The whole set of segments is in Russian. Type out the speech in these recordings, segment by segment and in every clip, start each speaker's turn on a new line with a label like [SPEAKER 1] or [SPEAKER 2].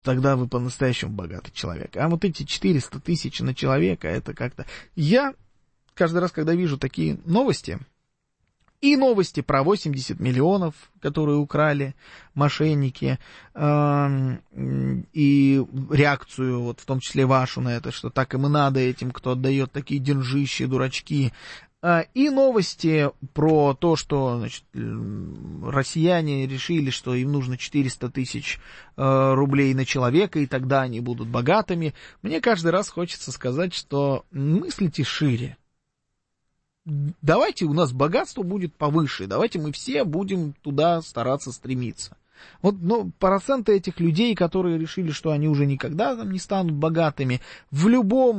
[SPEAKER 1] тогда вы по-настоящему богатый человек. А вот эти 400 тысяч на человека, это как-то... Я каждый раз, когда вижу такие новости, и новости про 80 миллионов, которые украли мошенники, и реакцию, вот в том числе вашу на это, что так им и надо этим, кто отдает такие деньжищи, дурачки, и новости про то, что, значит, россияне решили, что им нужно 400 тысяч рублей на человека, и тогда они будут богатыми. Мне каждый раз хочется сказать, что мыслите шире. Давайте у нас богатство будет повыше, давайте мы все будем туда стараться стремиться. Вот, проценты этих людей, которые решили, что они уже никогда там не станут богатыми, в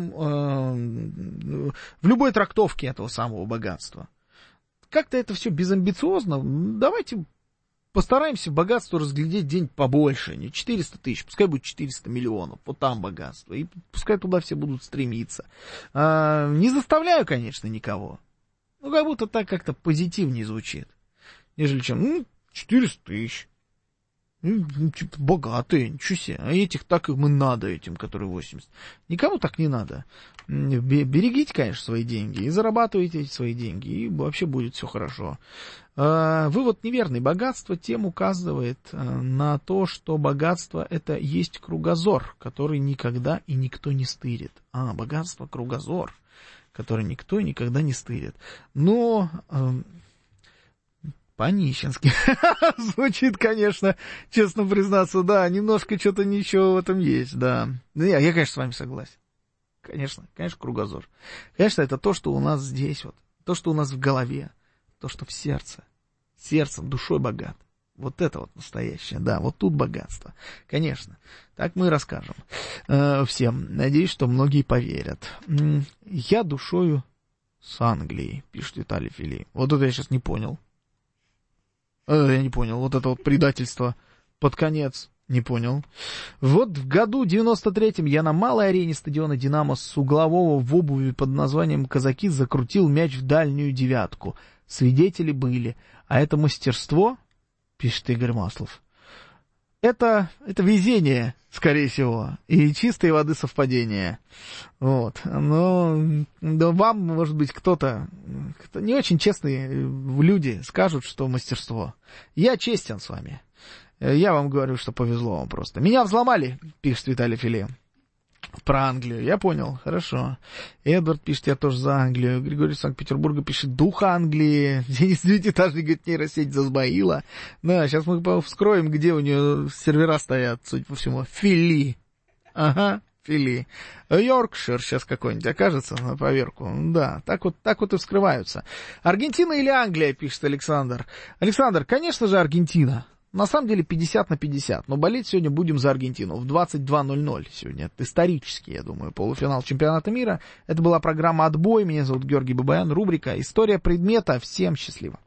[SPEAKER 1] любой трактовке этого самого богатства. Как-то это все безамбициозно. Давайте постараемся богатство разглядеть день побольше, не 400 тысяч, пускай будет 400 миллионов, вот там богатство, и пускай туда все будут стремиться. Не заставляю, конечно, никого. Как будто так как-то позитивнее звучит, нежели чем, 400 тысяч. Типа, богатые, ничего себе. А этих так им и надо, этим, которые 80. Никому так не надо. Берегите, конечно, свои деньги и зарабатывайте эти свои деньги, и вообще будет все хорошо. Вывод неверный. Богатство тем указывает на то, что богатство — это есть кругозор, который никогда и никто не стырит. Богатство — кругозор, который никто и никогда не стырит. Но... по-нищенски. Звучит, конечно, честно признаться, да, немножко что-то ничего в этом есть, да. Я, конечно, с вами согласен. Конечно, кругозор. Конечно, это то, что у нас здесь, вот, то, что у нас в голове, то, что в сердце, сердцем, душой богат. Вот это вот настоящее, да, вот тут богатство. Конечно, так мы и расскажем всем. Надеюсь, что многие поверят. Я душою с Англии, пишет Виталий Филей. Вот это я сейчас не понял. Я не понял, вот это вот предательство под конец, не понял. Вот в году 93-м я на малой арене стадиона «Динамо» с углового в обуви под названием «Казаки» закрутил мяч в дальнюю девятку. Свидетели были. А это мастерство, пишет Игорь Маслов, это везение, скорее всего, и чистой воды совпадение. Вот. Но вам, может быть, кто-то не очень честные люди скажут, что мастерство. Я честен с вами. Я вам говорю, что повезло вам просто. Меня взломали, пишет Виталий Филе. Про Англию. Я понял. Хорошо. Эдвард пишет, я тоже за Англию. Григорий из Санкт-Петербурга пишет, дух Англии. Денис Девятиэтажный говорит, нейросеть засбоила. Да, сейчас мы вскроем, где у нее сервера стоят, судя по всему. Фили. Ага, Фили. Йоркшир сейчас какой-нибудь окажется на поверку. Да, так вот и вскрываются. Аргентина или Англия, пишет Александр. Александр, конечно же, Аргентина. На самом деле 50 на 50, но болеть сегодня будем за Аргентину в 22:00 сегодня. Это исторический, я думаю, полуфинал чемпионата мира. Это была программа «Отбой». Меня зовут Георгий Бабаян. Рубрика «История предмета». Всем счастливо.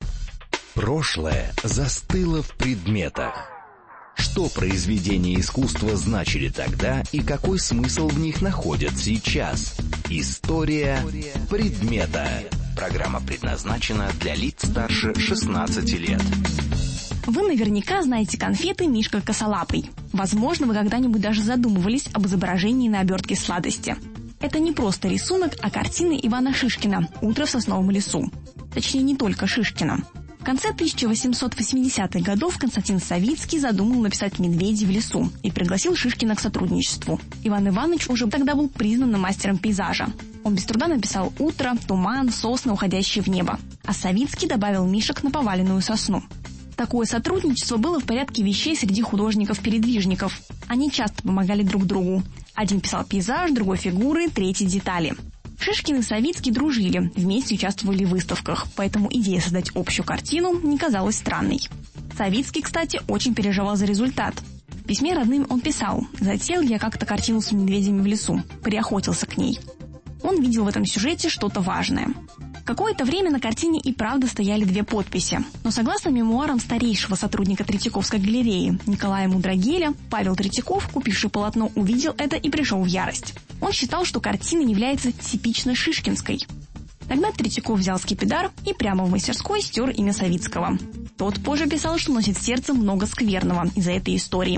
[SPEAKER 2] Прошлое застыло в предметах. Что произведения искусства значили тогда и какой смысл в них находят сейчас? История предмета. Программа предназначена для лиц старше 16 лет.
[SPEAKER 3] Вы наверняка знаете конфеты «Мишка косолапый». Возможно, вы когда-нибудь даже задумывались об изображении на обертке сладости. Это не просто рисунок, а картина Ивана Шишкина «Утро в сосновом лесу». Точнее, не только Шишкина. В конце 1880-х годов Константин Савицкий задумал написать «Медведи в лесу» и пригласил Шишкина к сотрудничеству. Иван Иванович уже тогда был признанным мастером пейзажа. Он без труда написал «Утро», «Туман», «Сосны, уходящие в небо». А Савицкий добавил мишек на поваленную сосну. Такое сотрудничество было в порядке вещей среди художников-передвижников. Они часто помогали друг другу. Один писал пейзаж, другой фигуры, третий детали. Шишкин и Савицкий дружили, вместе участвовали в выставках, поэтому идея создать общую картину не казалась странной. Савицкий, кстати, очень переживал за результат. В письме родным он писал: «Затеял я как-то картину с медведями в лесу, приохотился к ней». Он видел в этом сюжете что-то важное. Какое-то время на картине и правда стояли две подписи. Но согласно мемуарам старейшего сотрудника Третьяковской галереи Николая Мудрагеля, Павел Третьяков, купивший полотно, увидел это и пришел в ярость. Он считал, что картина является типично шишкинской. Тогда Третьяков взял скипидар и прямо в мастерской стер имя Савицкого. Тот позже писал, что носит в сердце много скверного из-за этой истории.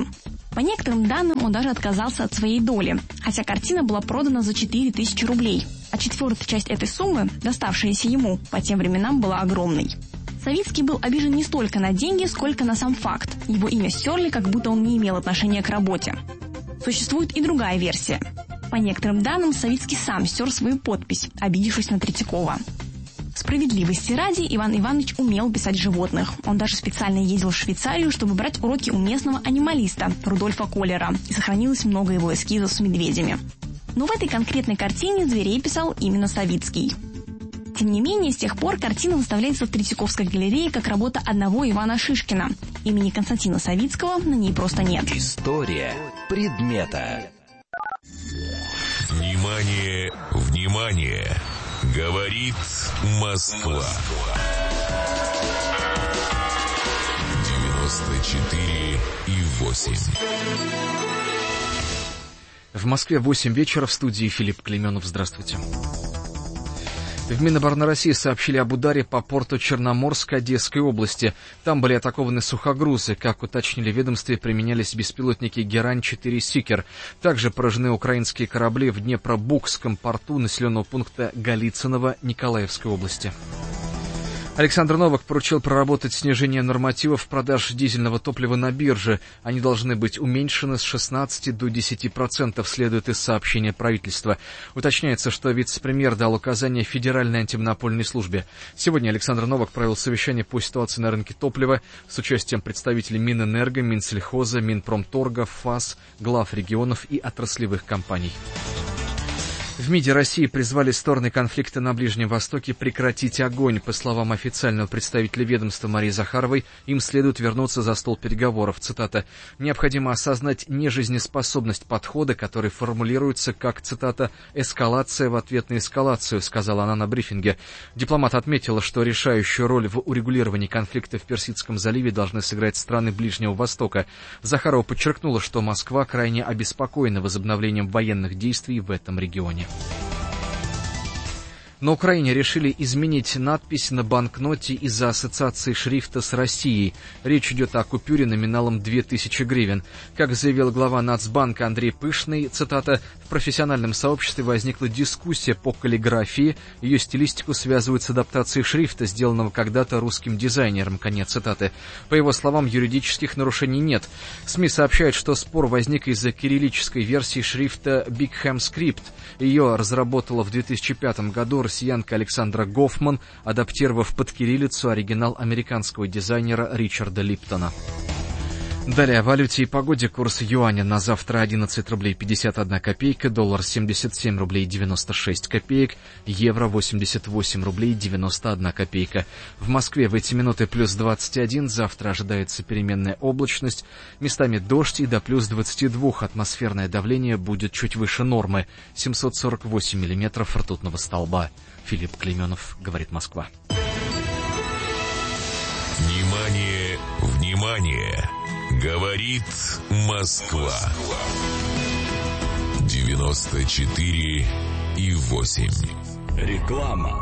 [SPEAKER 3] По некоторым данным, он даже отказался от своей доли, хотя картина была продана за 4000 рублей, а четвертая часть этой суммы, доставшаяся ему, по тем временам была огромной. Савицкий был обижен не столько на деньги, сколько на сам факт. Его имя стерли, как будто он не имел отношения к работе. Существует и другая версия. По некоторым данным, Савицкий сам стер свою подпись, обидевшись на Третьякова. Справедливости ради, Иван Иванович умел писать животных. Он даже специально ездил в Швейцарию, чтобы брать уроки у местного анималиста Рудольфа Коллера, и сохранилось много его эскизов с медведями. Но в этой конкретной картине зверей писал именно Савицкий. Тем не менее, с тех пор картина выставляется в Третьяковской галерее как работа одного Ивана Шишкина. Имени Константина Савицкого на ней просто нет.
[SPEAKER 2] История предмета.
[SPEAKER 4] Внимание, внимание! Говорит Москва. 94,8.
[SPEAKER 1] В Москве 8 вечера, в студии Филипп Клейменов. Здравствуйте. В Минобороны России сообщили об ударе по порту Черноморск Одесской области. Там были атакованы сухогрузы. Как уточнили в ведомстве, применялись беспилотники «Герань-4 Сикер». Также поражены украинские корабли в Днепробукском порту населенного пункта Голицыново Николаевской области. Александр Новак поручил проработать снижение нормативов продаж дизельного топлива на бирже. Они должны быть уменьшены с 16 до 10%, следует из сообщения правительства. Уточняется, что вице-премьер дал указание Федеральной антимонопольной службе. Сегодня Александр Новак провел совещание по ситуации на рынке топлива с участием представителей Минэнерго, Минсельхоза, Минпромторга, ФАС, глав регионов и отраслевых компаний. В МИДе России призвали стороны конфликта на Ближнем Востоке прекратить огонь. По словам официального представителя ведомства Марии Захаровой, им следует вернуться за стол переговоров. Цитата: «Необходимо осознать нежизнеспособность подхода, который формулируется как, цитата, «эскалация в ответ на эскалацию», — сказала она на брифинге. Дипломат отметила, что решающую роль в урегулировании конфликта в Персидском заливе должны сыграть страны Ближнего Востока. Захарова подчеркнула, что Москва крайне обеспокоена возобновлением военных действий в этом регионе. На Украине решили изменить надпись на банкноте из-за ассоциации шрифта с Россией. Речь идет о купюре номиналом 2000 гривен. Как заявил глава Нацбанка Андрей Пышный, цитата, «В профессиональном сообществе возникла дискуссия по каллиграфии. Ее стилистику связывают с адаптацией шрифта, сделанного когда-то русским дизайнером». Конец цитаты. По его словам, юридических нарушений нет. СМИ сообщают, что спор возник из-за кириллической версии шрифта Bigham Script. Ее разработала в 2005 году россиянка Александра Гофман, адаптировав под кириллицу оригинал американского дизайнера Ричарда Липтона. Далее о валюте и погоде. Курс юаня на завтра 11 рублей 51 копейка, доллар 77 рублей 96 копеек, евро 88 рублей 91 копейка. В Москве в эти минуты плюс 21, завтра ожидается переменная облачность, местами дождь и до плюс 22. Атмосферное давление будет чуть выше нормы, 748 миллиметров ртутного столба. Филипп Клейменов, говорит Москва.
[SPEAKER 4] Внимание, внимание! Говорит Москва. 94,8.
[SPEAKER 2] Реклама.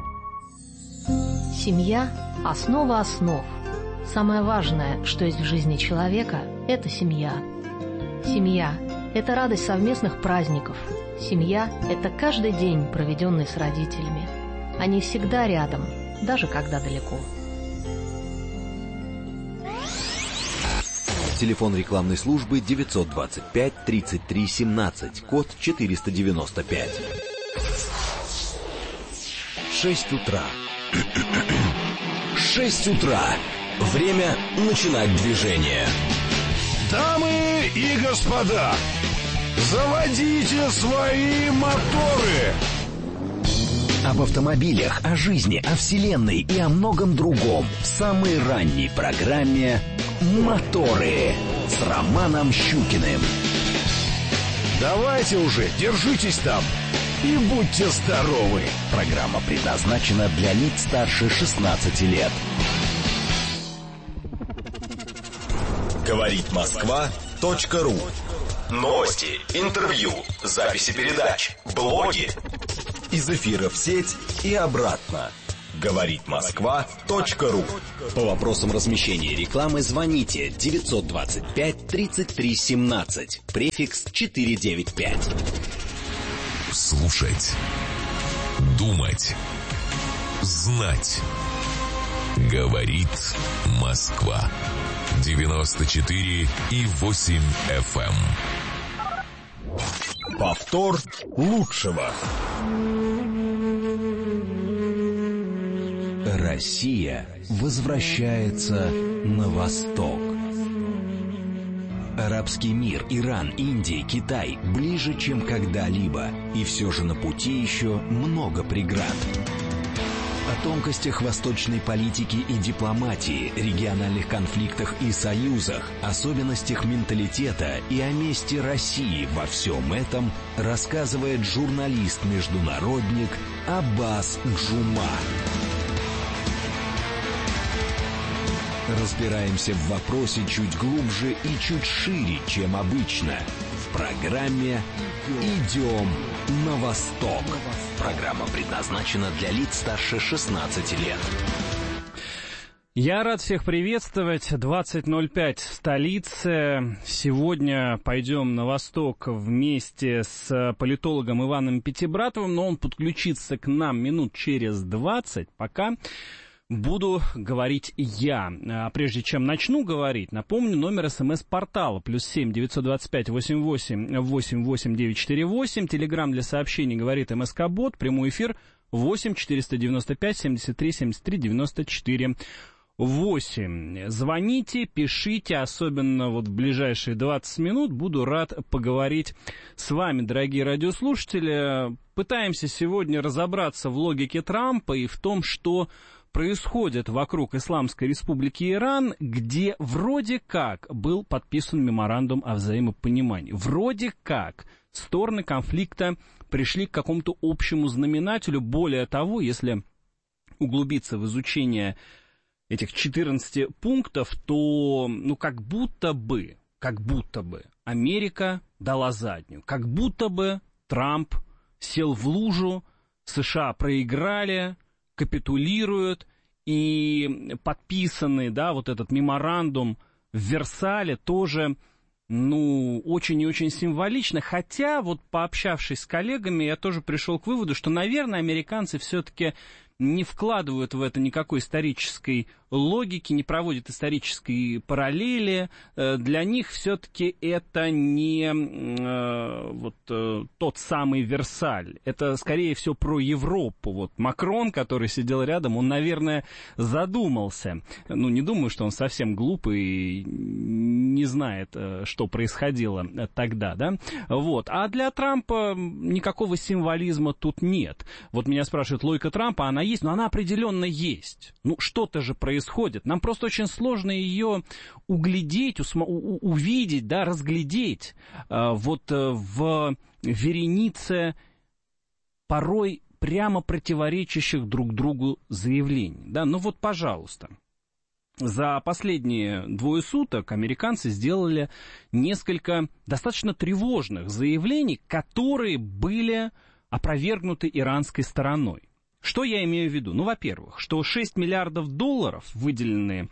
[SPEAKER 5] Семья – основа основ. Самое важное, что есть в жизни человека – это семья. Семья – это радость совместных праздников. Семья – это каждый день, проведенный с родителями. Они всегда рядом, даже когда далеко.
[SPEAKER 2] Телефон рекламной службы 925-33-17, код 495. 6 утра. 6 утра. Время начинать движение.
[SPEAKER 6] Дамы и господа, заводите свои моторы.
[SPEAKER 2] Об автомобилях, о жизни, о вселенной и о многом другом в самой ранней программе «Моторы» с Романом Щукиным.
[SPEAKER 6] Давайте уже, держитесь там и будьте здоровы.
[SPEAKER 2] Программа предназначена для лиц старше 16 лет.
[SPEAKER 7] Говорит Москва.ру. Новости, интервью, записи передач, блоги. Из эфира в сеть и обратно. говоритмосква.ру.
[SPEAKER 2] По вопросам размещения рекламы звоните 925 33 17, префикс 495.
[SPEAKER 4] Слушать, думать, знать. Говорит Москва. 94,8 FM.
[SPEAKER 6] Повтор лучшего.
[SPEAKER 2] Россия возвращается на восток. Арабский мир, Иран, Индия, Китай ближе, чем когда-либо. И все же на пути еще много преград. О тонкостях восточной политики и дипломатии, региональных конфликтах и союзах, особенностях менталитета и о месте России во всем этом рассказывает журналист-международник Аббас Джума. Разбираемся в вопросе чуть глубже и чуть шире, чем обычно. В программе «Идем на восток». Программа предназначена для лиц старше 16 лет.
[SPEAKER 8] Я рад всех приветствовать. 20:05 в столице. Сегодня пойдем на восток вместе с политологом Иваном Пятибратовым, но он подключится к нам минут через 20, пока буду говорить я. А прежде чем начну говорить, напомню номер СМС-портала +7 925 88 88 948. Телеграм для сообщений говорит МСК-бот. Прямой эфир 8 495 73 73 94 8. Звоните, пишите, особенно вот в ближайшие 20 минут. Буду рад поговорить с вами, дорогие радиослушатели. Пытаемся сегодня разобраться в логике Трампа и в том, что происходит вокруг Исламской Республики Иран, где вроде как был подписан меморандум о взаимопонимании. Вроде как стороны конфликта пришли к какому-то общему знаменателю. Более того, если углубиться в изучение этих 14 пунктов, то, как будто бы Америка дала заднюю. Как будто бы Трамп сел в лужу, США проиграли, капитулируют, и подписанный, вот этот меморандум в Версале тоже, очень и очень символично, хотя, пообщавшись с коллегами, я тоже пришел к выводу, что, наверное, американцы все-таки не вкладывают в это никакой исторической логики, не проводят исторической параллели. Для них все-таки это не тот самый Версаль. Это, скорее всего, про Европу. Макрон, который сидел рядом, он, наверное, задумался. Не думаю, что он совсем глупый и не знает, что происходило тогда, да? А для Трампа никакого символизма тут нет. Меня спрашивают, логика Трампа, она есть? Но она определенно есть. Что-то же происходит. Нам просто очень сложно ее углядеть, увидеть, разглядеть в веренице порой прямо противоречащих друг другу заявлений. Пожалуйста. За последние 2 суток американцы сделали несколько достаточно тревожных заявлений, которые были опровергнуты иранской стороной. Что я имею в виду? Во-первых, что $6 миллиардов, выделенные,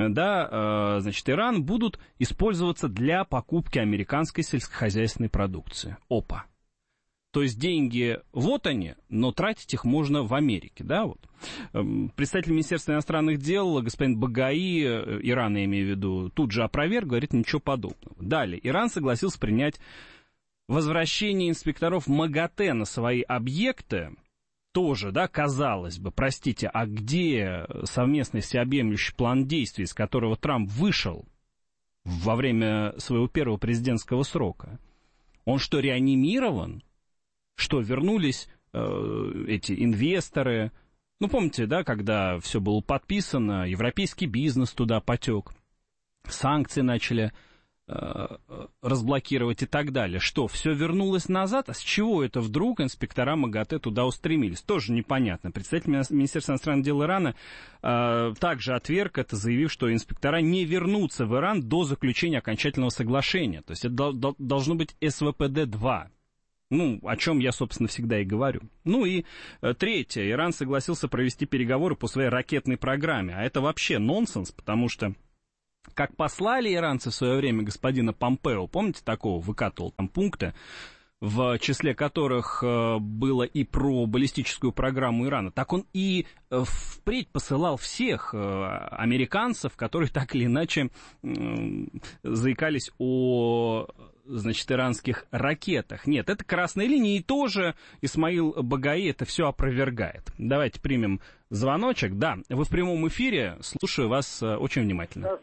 [SPEAKER 8] Иран, будут использоваться для покупки американской сельскохозяйственной продукции. Опа. То есть деньги, они, но тратить их можно в Америке, Представитель Министерства иностранных дел, господин Багаи, Иран, я имею в виду, тут же опроверг, говорит, ничего подобного. Далее, Иран согласился принять возвращение инспекторов МАГАТЭ на свои объекты. Тоже, казалось бы, простите, а где совместный всеобъемлющий план действий, из которого Трамп вышел во время своего первого президентского срока? Он что, реанимирован? Что, вернулись эти инвесторы? Помните, когда все было подписано, европейский бизнес туда потек, санкции начали разблокировать и так далее. Что, все вернулось назад? А с чего это вдруг инспектора МАГАТЭ туда устремились? Тоже непонятно. Представитель Министерства иностранных дел Ирана также отверг это, заявив, что инспектора не вернутся в Иран до заключения окончательного соглашения. То есть это должно быть СВПД-2. Ну, о чем я, собственно, всегда и говорю. Ну и третье. Иран согласился провести переговоры по своей ракетной программе. А это вообще нонсенс, потому что как послали иранцы в свое время господина Помпео, помните, такого выкатывал там пункты, в числе которых было и про баллистическую программу Ирана, так он и впредь посылал всех американцев, которые так или иначе заикались о, значит, иранских ракетах. Нет, это красная линия, и тоже Исмаил Багаи это все опровергает. Давайте примем звоночек. Да, вы в прямом эфире, слушаю вас очень внимательно.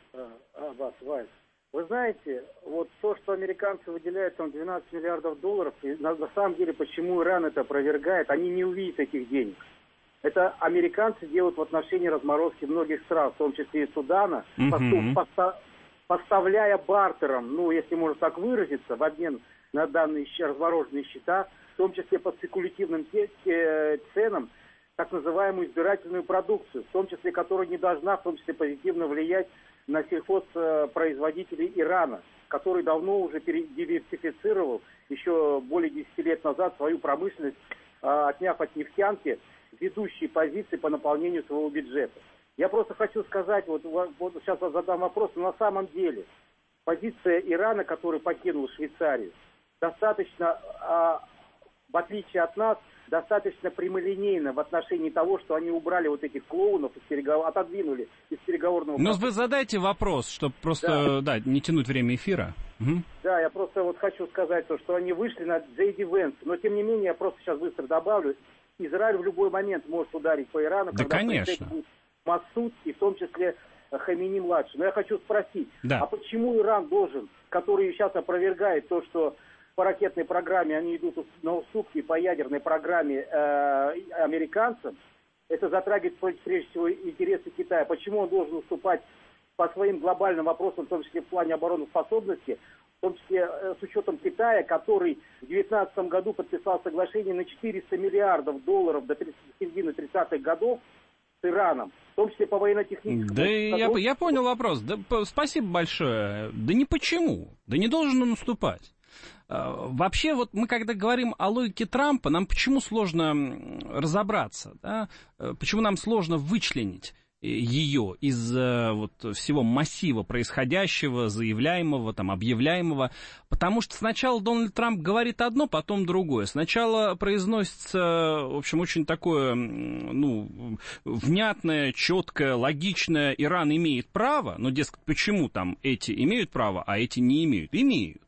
[SPEAKER 9] Вы знаете, вот то, что американцы выделяют там 12 миллиардов долларов, и на самом деле, почему Иран это опровергает, они не увидят этих денег. Это американцы делают в отношении разморозки многих стран, в том числе и Судана, поставляя бартером, ну, если можно так выразиться, в обмен на данные размороженные счета, в том числе по спекулятивным ценам, так называемую избирательную продукцию, в том числе, которая не должна, в том числе, позитивно влиять на сельхозпроизводителей Ирана, который давно уже диверсифицировал еще более 10 лет назад свою промышленность, отняв от нефтянки ведущие позиции по наполнению своего бюджета. Я просто хочу сказать, вот сейчас я задам вопрос, но на самом деле позиция Ирана, который покинул Швейцарию, достаточно, в отличие от нас, достаточно прямолинейно в отношении того, что они убрали вот этих клоунов, отодвинули из переговорного процесса.
[SPEAKER 8] Ну, вы задайте вопрос, чтобы просто, не тянуть время эфира. Угу.
[SPEAKER 9] Да, я просто вот хочу сказать, что они вышли на Джейди Венс, но тем не менее, я просто сейчас быстро добавлю, Израиль в любой момент может ударить по Ирану,
[SPEAKER 8] да,
[SPEAKER 9] когда
[SPEAKER 8] конечно.
[SPEAKER 9] будет Масуд, и в том числе Хамини-младший. Но я хочу спросить, а почему Иран должен, который сейчас опровергает то, что по ракетной программе они идут на уступки, по ядерной программе американцам, это затрагивает прежде всего интересы Китая. Почему он должен уступать по своим глобальным вопросам, в том числе в плане обороноспособности, в том числе с учетом Китая, который в 2019 году подписал соглашение на 400 миллиардов долларов до середины 30-х годов с Ираном, в том числе по военно-техническому...
[SPEAKER 8] Да, я понял вопрос. Да, спасибо большое. Да не почему. Да не должен он уступать. Вообще, вот мы когда говорим о логике Трампа, нам почему сложно разобраться, да? Почему нам сложно вычленить ее из вот всего массива происходящего, заявляемого, там, объявляемого, потому что сначала Дональд Трамп говорит одно, потом другое. Сначала произносится, в общем, очень такое, ну, внятное, четкое, логичное: Иран имеет право, но, дескать, почему там эти имеют право, а эти не имеют? Имеют.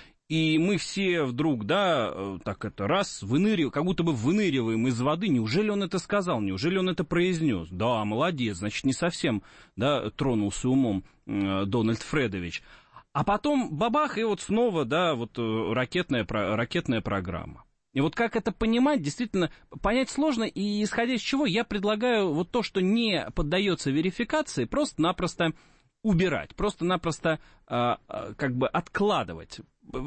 [SPEAKER 8] И мы все вдруг, да, так это раз, выныриваем, как будто бы выныриваем из воды. Неужели он это сказал? Неужели он это произнес? Да, молодец, значит, не совсем, да, тронулся умом Дональд Фредович. А потом бабах, и вот снова, да, вот ракетная программа. И вот как это понимать, действительно, понять сложно, и исходя из чего я предлагаю вот то, что не поддается верификации, просто-напросто убирать, просто-напросто как бы откладывать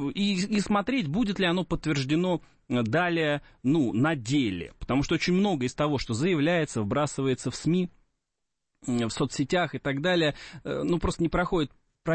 [SPEAKER 8] и смотреть, будет ли оно подтверждено далее, ну, на деле. Потому что очень много из того, что заявляется, вбрасывается в СМИ, в соцсетях и так далее, ну, просто не проходит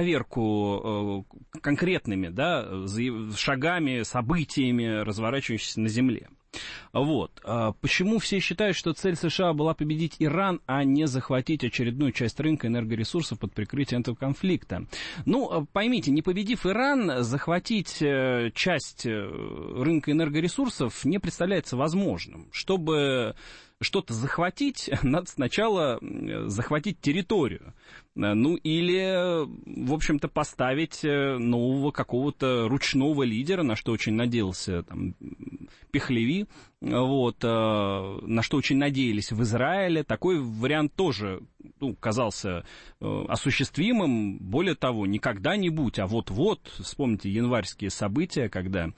[SPEAKER 8] проверку конкретными, да, шагами, событиями, разворачивающимися на земле. Вот. Почему все считают, что цель США была победить Иран, а не захватить очередную часть рынка энергоресурсов под прикрытием этого конфликта? Ну, поймите, не победив Иран, захватить часть рынка энергоресурсов не представляется возможным. Чтобы что-то захватить, надо сначала захватить территорию. Ну, или, в общем-то, поставить нового какого-то ручного лидера, на что очень надеялся там Пехлеви, вот, на что очень надеялись в Израиле. Такой вариант тоже, ну, казался осуществимым. Более того, не когда-нибудь, а вот-вот, вспомните январские события, когда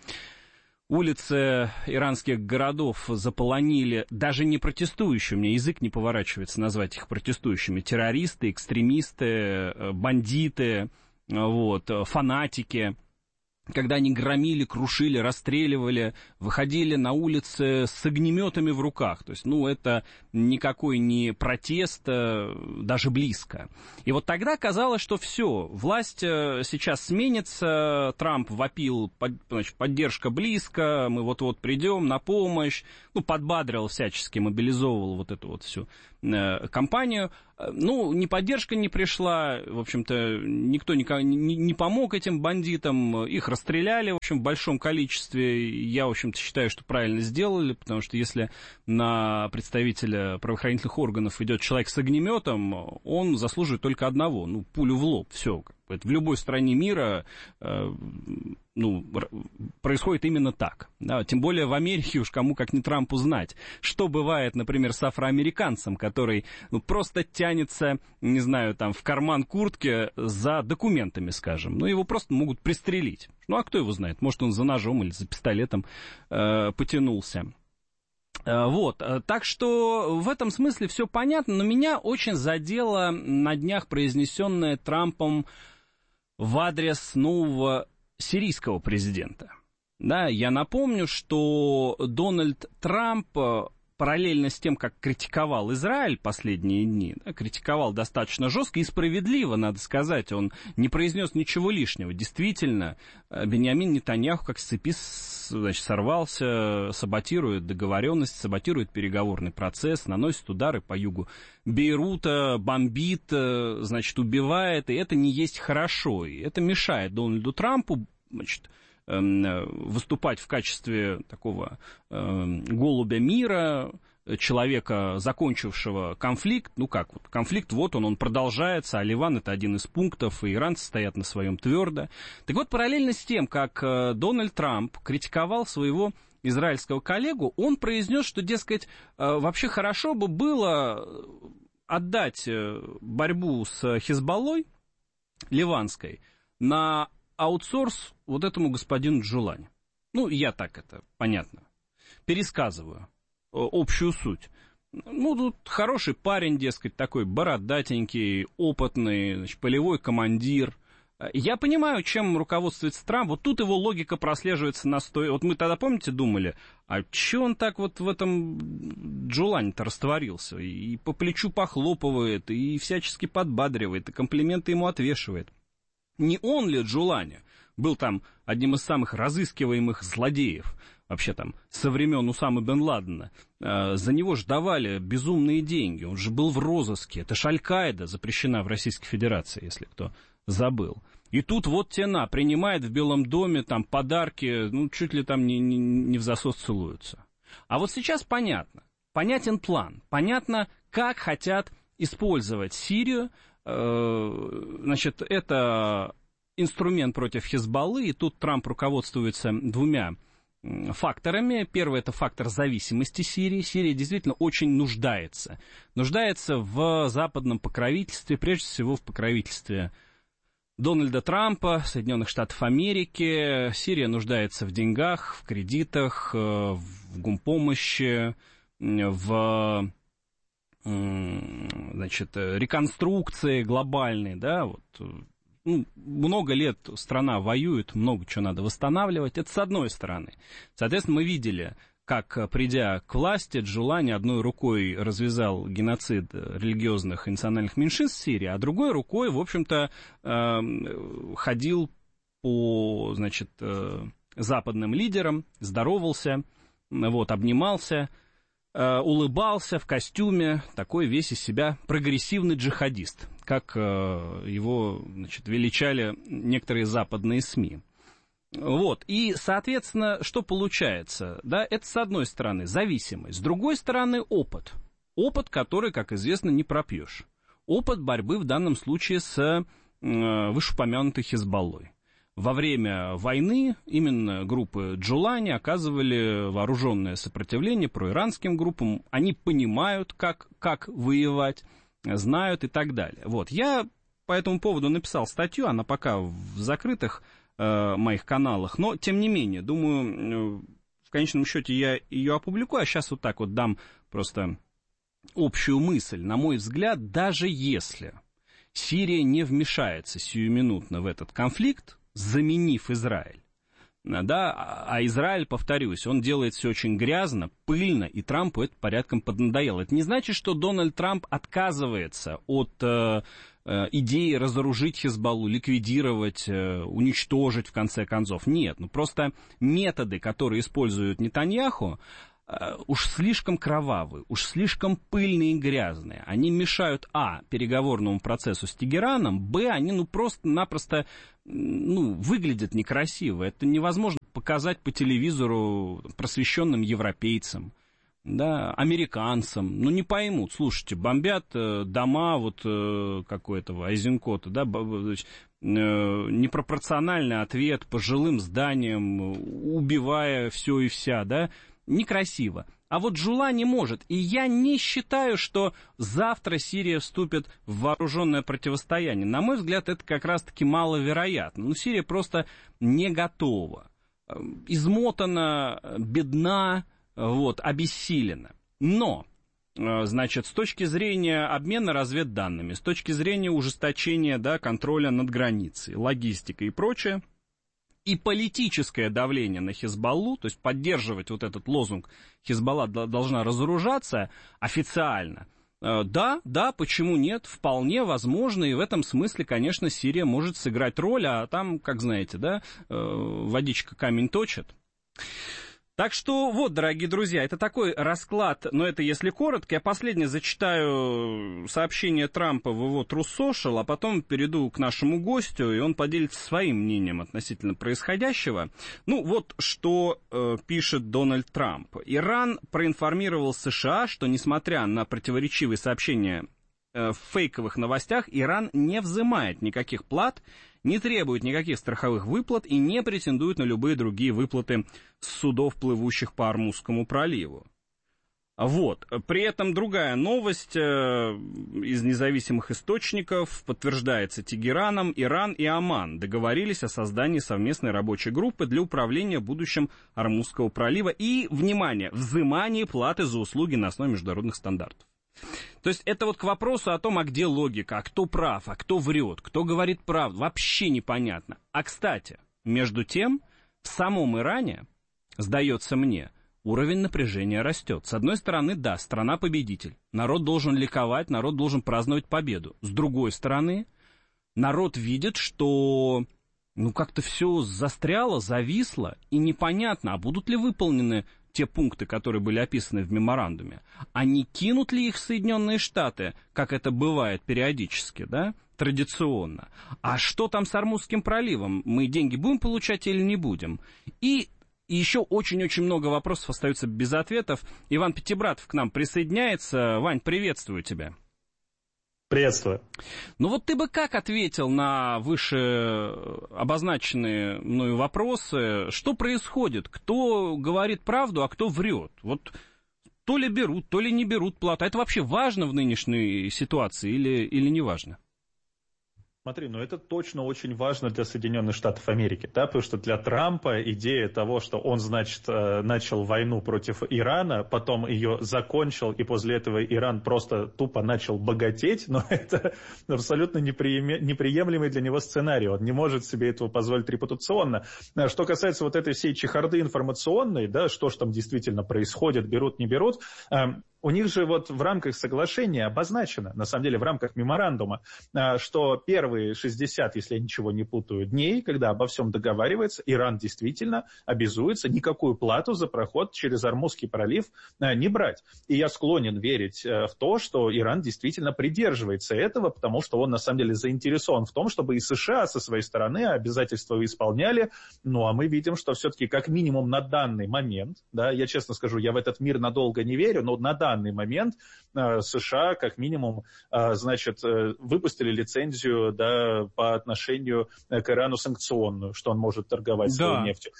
[SPEAKER 8] улицы иранских городов заполонили даже не протестующие, у меня язык не поворачивается назвать их протестующими, террористы, экстремисты, бандиты, вот, фанатики, когда они громили, крушили, расстреливали, выходили на улицы с огнеметами в руках. То есть, это никакой не протест, даже близко. И вот тогда казалось, что все, власть сейчас сменится, Трамп вопил, поддержка близко, мы вот-вот придем на помощь, подбадривал всячески, мобилизовывал вот эту вот всю кампанию. Ни поддержка не пришла, в общем-то, никто не помог этим бандитам, их расстреляли, в общем, в большом количестве. Я, в общем-то, считаю, что правильно сделали, потому что если на представителя правоохранительных органов идет человек с огнеметом, он заслуживает только одного, пулю в лоб, все. Это в любой стране мира происходит именно так. Да? Тем более в Америке уж кому как не Трампу знать, что бывает, например, с афроамериканцем, который просто тянется, не знаю, там в карман куртки за документами, скажем. Его просто могут пристрелить. А кто его знает? Может, он за ножом или за пистолетом потянулся. Так что в этом смысле все понятно, но меня очень задело на днях произнесенное Трампом в адрес нового сирийского президента. Да, я напомню, что Дональд Трамп параллельно с тем, как критиковал Израиль последние дни, критиковал достаточно жестко и справедливо, надо сказать, он не произнес ничего лишнего. Действительно, Биньямин Нетаньяху как с цепи сорвался, саботирует договоренность, саботирует переговорный процесс, наносит удары по югу Бейрута, бомбит, убивает, и это не есть хорошо. И это мешает Дональду Трампу, выступать в качестве такого голубя мира, человека, закончившего конфликт. Конфликт, он продолжается, а Ливан — это один из пунктов, и иранцы стоят на своем твердо. Так вот, параллельно с тем, как Дональд Трамп критиковал своего израильского коллегу, он произнес, что, дескать, вообще хорошо бы было отдать борьбу с Хизбаллой ливанской на аутсорс вот этому господину Джулани. Я так это, понятно, пересказываю общую суть. Тут хороший парень, дескать, такой бородатенький, опытный, полевой командир. Я понимаю, чем руководствуется Трамп. Вот тут его логика прослеживается на 100. Вот мы тогда, помните, думали, а че он так вот в этом Джулане-то растворился? И по плечу похлопывает, и всячески подбадривает, и комплименты ему отвешивает. Не он ли, Джулани, был там одним из самых разыскиваемых злодеев, вообще там, со времен Усамы бен Ладена? За него ж давали безумные деньги, он же был в розыске. Это ж Аль-Каида, запрещена в Российской Федерации, если кто забыл. И тут принимает в Белом доме там подарки, чуть ли там не в засос целуются. А вот сейчас понятен план, понятно, как хотят использовать Сирию. Это инструмент против Хизбаллы, и тут Трамп руководствуется двумя факторами. Первый — это фактор зависимости Сирии. Сирия действительно очень нуждается в западном покровительстве, прежде всего в покровительстве Дональда Трампа, Соединенных Штатов Америки. Сирия нуждается в деньгах, в кредитах, в гумпомощи, в реконструкции глобальной, много лет страна воюет, много чего надо восстанавливать, это с одной стороны. Соответственно, мы видели, как, придя к власти, Джулани одной рукой развязал геноцид религиозных и национальных меньшинств в Сирии, а другой рукой, в общем-то, ходил по, западным лидерам, здоровался, обнимался, улыбался в костюме, такой весь из себя прогрессивный джихадист, как его, величали некоторые западные СМИ. И, соответственно, что получается? Это, с одной стороны, зависимость, с другой стороны, опыт. Опыт, который, как известно, не пропьешь. Опыт борьбы в данном случае с вышеупомянутой Хизбаллой. Во время войны именно группы Джулани оказывали вооруженное сопротивление проиранским группам. Они понимают, как воевать, знают и так далее. Я по этому поводу написал статью, она пока в закрытых моих каналах, но, тем не менее, думаю, в конечном счете я ее опубликую, а сейчас дам просто общую мысль. На мой взгляд, даже если Сирия не вмешается сиюминутно в этот конфликт, заменив Израиль, Да, а Израиль, повторюсь, он делает все очень грязно, пыльно, и Трампу это порядком поднадоело. Это не значит, что Дональд Трамп отказывается от идеи разоружить Хизбаллу, ликвидировать, уничтожить в конце концов. Нет, просто методы, которые используют Нетаньяху, уж слишком кровавые, уж слишком пыльные и грязные. Они мешают, переговорному процессу с Тегераном, они просто-напросто выглядят некрасиво. Это невозможно показать по телевизору просвещенным европейцам, да, американцам. Не поймут. Слушайте, бомбят дома какого-то Айзенкота, да, непропорциональный ответ по жилым зданиям, убивая все и вся, да, некрасиво. А вот Джула не может. И я не считаю, что завтра Сирия вступит в вооруженное противостояние. На мой взгляд, это как раз-таки маловероятно. Сирия просто не готова. Измотана, бедна, обессилена. Но, значит, с точки зрения обмена разведданными, с точки зрения ужесточения, да, контроля над границей, логистика и прочее, и политическое давление на Хизбаллу, то есть поддерживать этот лозунг «Хизбалла должна разоружаться» официально. Да, почему нет, вполне возможно, и в этом смысле, конечно, Сирия может сыграть роль, а там, как знаете, да, водичка камень точит. Так что дорогие друзья, это такой расклад, но это если коротко. Я последнее зачитаю сообщение Трампа в его Truth Social, а потом перейду к нашему гостю, и он поделится своим мнением относительно происходящего. Что пишет Дональд Трамп. Иран проинформировал США, что, несмотря на противоречивые сообщения в фейковых новостях, Иран не взимает никаких плат, не требует никаких страховых выплат и не претендует на любые другие выплаты с судов, плывущих по Ормузскому проливу. При этом другая новость из независимых источников подтверждается Тегераном. Иран и Оман договорились о создании совместной рабочей группы для управления будущим Ормузского пролива и, внимание, взимания платы за услуги на основе международных стандартов. То есть это к вопросу о том, а где логика, а кто прав, а кто врет, кто говорит правду, вообще непонятно. А, кстати, между тем, в самом Иране, сдается мне, уровень напряжения растет. С одной стороны, да, страна-победитель, народ должен ликовать, народ должен праздновать победу. С другой стороны, народ видит, что как-то все застряло, зависло, и непонятно, а будут ли выполнены те пункты, которые были описаны в меморандуме, а не кинут ли их Соединенные Штаты, как это бывает периодически, да, традиционно. А что там с Ормузским проливом? Мы деньги будем получать или не будем? И еще очень-очень много вопросов остаются без ответов. Иван Пятибратов к нам присоединяется. Вань, приветствую тебя.
[SPEAKER 10] Приветствую.
[SPEAKER 8] Ты бы как ответил на выше обозначенные мною вопросы? Что происходит? Кто говорит правду, а кто врет? То ли берут, то ли не берут плату. Это вообще важно в нынешней ситуации или не важно?
[SPEAKER 10] Смотри, это точно очень важно для Соединенных Штатов Америки, да, потому что для Трампа идея того, что он, значит, начал войну против Ирана, потом ее закончил, и после этого Иран просто тупо начал богатеть, это абсолютно неприемлемый для него сценарий, он не может себе этого позволить репутационно. Что касается этой всей чехарды информационной, да, что ж там действительно происходит, берут, не берут, у них же в рамках соглашения обозначено, на самом деле в рамках меморандума, что первые 60, если я ничего не путаю, дней, когда обо всем договаривается, Иран действительно обязуется никакую плату за проход через Ормузский пролив не брать. И я склонен верить в то, что Иран действительно придерживается этого, потому что он на самом деле заинтересован в том, чтобы и США со своей стороны обязательства исполняли. А мы видим, что все-таки как минимум на данный момент, да, я честно скажу, я в этот мир надолго не верю, но на данный момент США как минимум, выпустили лицензию, да, по отношению к Ирану санкционную, что он может торговать своей нефтью.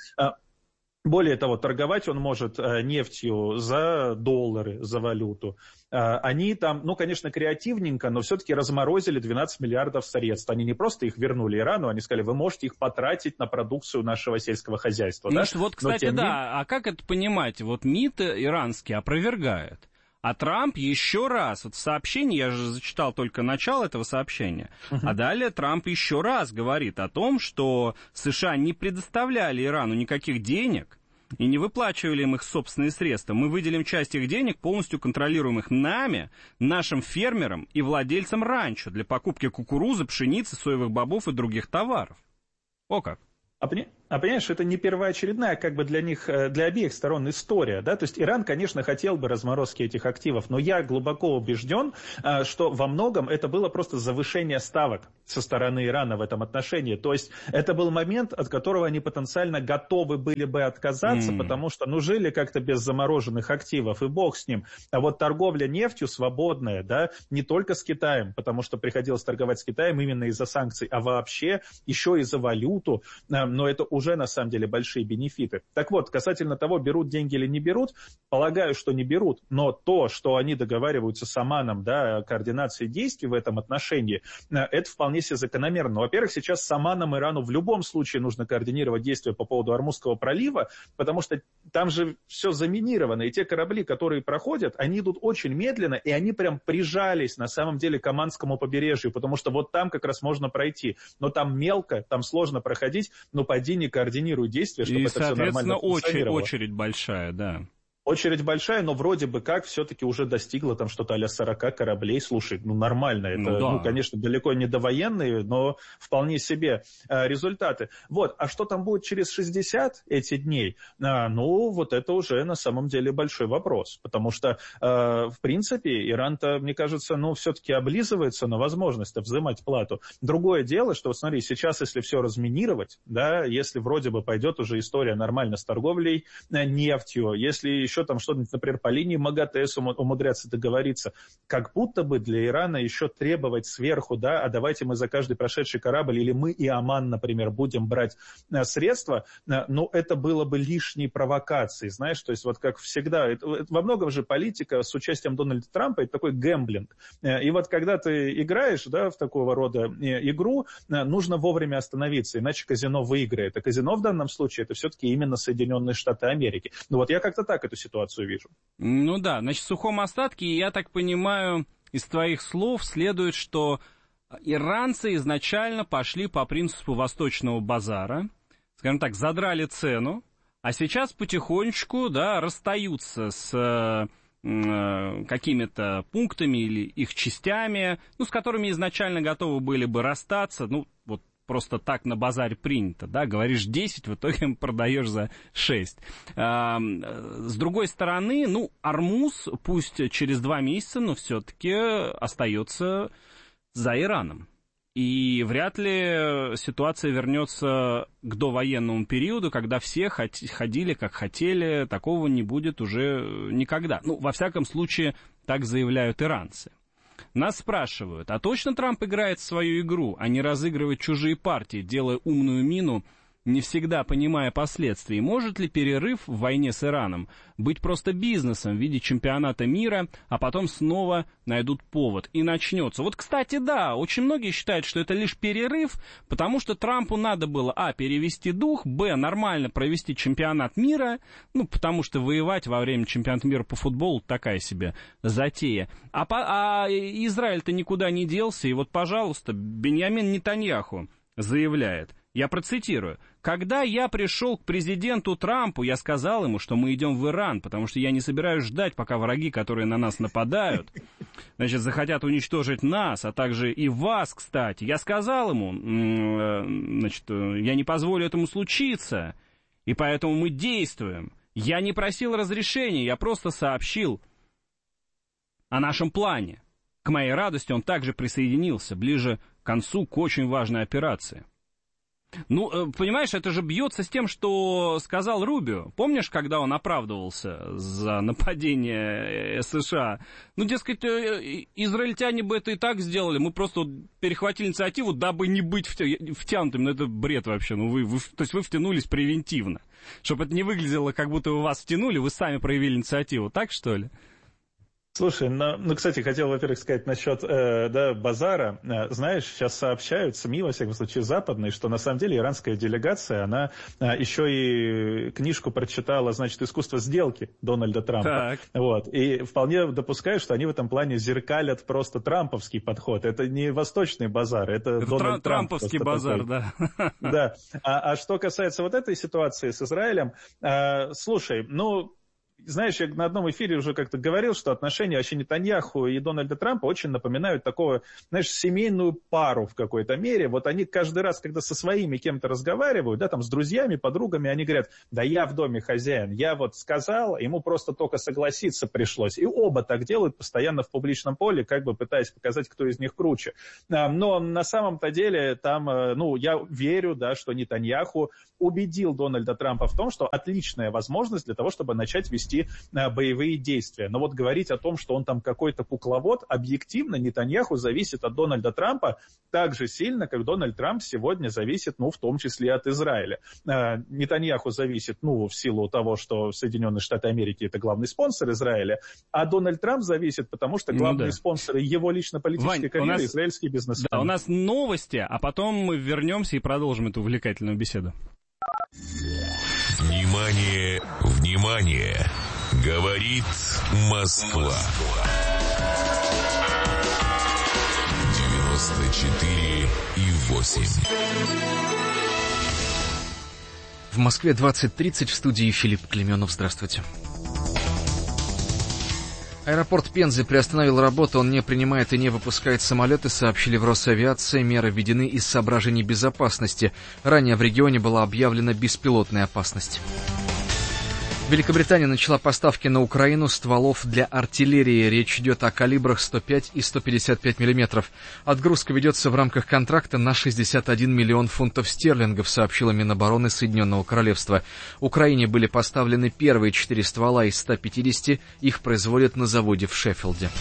[SPEAKER 10] Более того, торговать он может нефтью за доллары, за валюту. Они там, конечно, креативненько, но все-таки разморозили 12 миллиардов средств. Они не просто их вернули Ирану, они сказали, вы можете их потратить на продукцию нашего сельского хозяйства.
[SPEAKER 8] Кстати, а как это понимать? МИД иранский опровергает. А Трамп еще раз, вот в сообщении, я же зачитал только начало этого сообщения, а далее Трамп еще раз говорит о том, что США не предоставляли Ирану никаких денег и не выплачивали им их собственные средства. Мы выделим часть их денег, полностью контролируемых нами, нашим фермерам и владельцам ранчо для покупки кукурузы, пшеницы, соевых бобов и других товаров. О как!
[SPEAKER 10] А понимаешь, это не первоочередная, как бы для них, для обеих сторон история, да, то есть Иран, конечно, хотел бы разморозки этих активов, но я глубоко убежден, что во многом это было просто завышение ставок со стороны Ирана в этом отношении, то есть это был момент, от которого они потенциально готовы были бы отказаться, потому что, ну, жили как-то без замороженных активов, и бог с ним, а вот торговля нефтью свободная, да, не только с Китаем, потому что приходилось торговать с Китаем именно из-за санкций, а вообще еще и за валюту, но это уже на самом деле большие бенефиты. Так вот, касательно того, берут деньги или не берут, полагаю, что не берут, но то, что они договариваются с Оманом, да, о координации действий в этом отношении, это вполне себе закономерно. Но, во-первых, сейчас с Оманом Ирану в любом случае нужно координировать действия по поводу Ормузского пролива, потому что там же все заминировано, и те корабли, которые проходят, они идут очень медленно, и они прям прижались на самом деле к Оманскому побережью, потому что вот там как раз можно пройти, но там мелко, там сложно проходить, но пойди не координируй действия, чтобы
[SPEAKER 8] и,
[SPEAKER 10] это все нормально функционировало.
[SPEAKER 8] Очередь большая, да.
[SPEAKER 10] Очередь большая, но вроде бы как все-таки уже достигла там что-то а-ля 40 кораблей. Слушай, ну нормально. Это, ну, конечно, далеко не довоенные, но вполне себе результаты. Вот, а что там будет через 60 эти дней? Ну, вот это уже на самом деле большой вопрос. Потому что, в принципе, Иран-то, мне кажется, ну, все-таки облизывается на возможность взимать плату. Другое дело, что, вот смотри, сейчас, если все разминировать, да, если вроде бы пойдет уже история нормально с торговлей нефтью, если еще там что-нибудь, например, по линии МАГАТЭ умудряться договориться, как будто бы для Ирана еще требовать сверху, да, а давайте мы за каждый прошедший корабль, или мы и Оман, например, будем брать средства, ну, это было бы лишней провокацией, знаешь, то есть вот как всегда, это во многом же политика с участием Дональда Трампа, это такой гэмблинг, и вот когда ты играешь, да, в такого рода игру, нужно вовремя остановиться, иначе казино выиграет, а казино в данном случае это все-таки именно Соединенные Штаты Америки. Ну вот я как-то так эту ситуацию вижу.
[SPEAKER 8] Ну да, значит, в сухом остатке, я так понимаю, из твоих слов следует, что иранцы изначально пошли по принципу восточного базара, скажем так, задрали цену, а сейчас потихонечку, да, расстаются с какими-то пунктами или их частями, ну, с которыми изначально готовы были бы расстаться, ну, вот просто так на базаре принято, да, говоришь 10, в итоге продаешь за 6. С другой стороны, ну, Ормуз, пусть через 2 месяца, но все-таки остается за Ираном. И вряд ли ситуация вернется к довоенному периоду, когда все ходили как хотели, такого не будет уже никогда. Ну, во всяком случае, так заявляют иранцы. Нас спрашивают, а точно Трамп играет в свою игру, а не разыгрывает чужие партии, делая умную мину, не всегда понимая последствий? Может ли перерыв в войне с Ираном быть просто бизнесом в виде чемпионата мира, а потом снова найдут повод и начнется? Вот, кстати, да, очень многие считают, что это лишь перерыв, потому что Трампу надо было, перевести дух, нормально провести чемпионат мира, ну, потому что воевать во время чемпионата мира по футболу такая себе затея. А Израиль-то никуда не делся, и вот, пожалуйста, Беньямин Нетаньяху заявляет, я процитирую: «Когда я пришел к президенту Трампу, я сказал ему, что мы идем в Иран, потому что я не собираюсь ждать, пока враги, которые на нас нападают, значит, захотят уничтожить нас, а также и вас, кстати. Я сказал ему, значит, я не позволю этому случиться, и поэтому мы действуем. Я не просил разрешения, я просто сообщил о нашем плане. К моей радости он также присоединился ближе к концу к очень важной операции». Ну, понимаешь, это же бьется с тем, что сказал Рубио. Помнишь, когда он оправдывался за нападение США? Ну, дескать, израильтяне бы это и так сделали, мы просто перехватили инициативу, дабы не быть втянутыми. Ну, это бред вообще. Ну, то есть вы втянулись превентивно. Чтобы это не выглядело, как будто вы вас втянули, вы сами проявили инициативу. Так, что ли?
[SPEAKER 10] Слушай, ну, кстати, хотел, во-первых, сказать насчет базара. Знаешь, сейчас сообщают СМИ, во всяком случае, западные, что на самом деле иранская делегация, она еще и книжку прочитала, значит, «Искусство сделки» Дональда Трампа. Так. Вот. И вполне допускаю, что они в этом плане зеркалят просто трамповский подход. Это не восточный базар, это Дональд Трамп.
[SPEAKER 8] Трамповский базар, да.
[SPEAKER 10] Да. А что касается вот этой ситуации с Израилем, слушай, знаешь, я на одном эфире уже как-то говорил, что отношения вообще Нетаньяху и Дональда Трампа очень напоминают такого, знаешь, семейную пару в какой-то мере. Вот они каждый раз, когда со своими кем-то разговаривают, да, там с друзьями, подругами, они говорят, да я в доме хозяин, я вот сказал, ему просто только согласиться пришлось. И оба так делают постоянно в публичном поле, как бы пытаясь показать, кто из них круче. Но на самом-то деле там, я верю, да, что Нетаньяху убедил Дональда Трампа в том, что отличная возможность для того, чтобы начать вести боевые действия. Но вот говорить о том, что он там какой-то кукловод, объективно Нетаньяху зависит от Дональда Трампа так же сильно, как Дональд Трамп сегодня зависит, в том числе от Израиля. Нетаньяху зависит, в силу того, что Соединенные Штаты Америки это главный спонсор Израиля, а Дональд Трамп зависит, потому что главные спонсоры его лично-политической карьеры израильские бизнесмены.
[SPEAKER 8] Да, у нас новости, а потом мы вернемся и продолжим эту увлекательную беседу.
[SPEAKER 4] Внимание, внимание! Говорит Москва. 94,8.
[SPEAKER 11] В Москве 20:30, в студии Филипп Клеменов. Здравствуйте. Аэропорт Пензы приостановил работу, он не принимает и не выпускает самолеты, сообщили в Росавиации. Меры введены из соображений безопасности. Ранее в регионе была объявлена беспилотная опасность. Великобритания начала поставки на Украину стволов для артиллерии. Речь идет о калибрах 105 и 155 мм. Отгрузка ведется в рамках контракта на 61 миллион фунтов стерлингов, сообщила Минобороны Соединенного Королевства. Украине были поставлены первые 4 ствола из 150, их производят на заводе в Шеффилде.